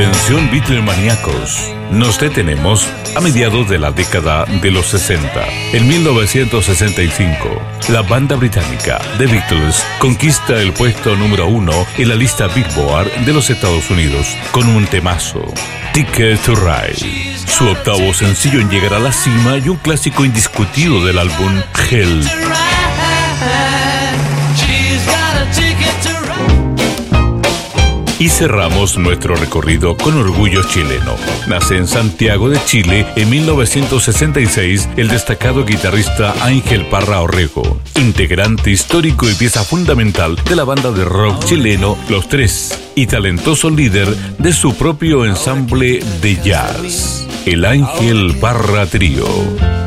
Atención Beatlemaníacos, nos detenemos a mediados de la década de los 60. En 1965, la banda británica The Beatles conquista el puesto número 1 en la lista Billboard de los Estados Unidos con un temazo, Ticket to Ride, su octavo sencillo en llegar a la cima y un clásico indiscutido del álbum Help. Y cerramos nuestro recorrido con orgullo chileno. Nace en Santiago de Chile en 1966 el destacado guitarrista Ángel Parra Orrego, integrante histórico y pieza fundamental de la banda de rock chileno Los Tres y talentoso líder de su propio ensamble de jazz, el Ángel Parra Trío.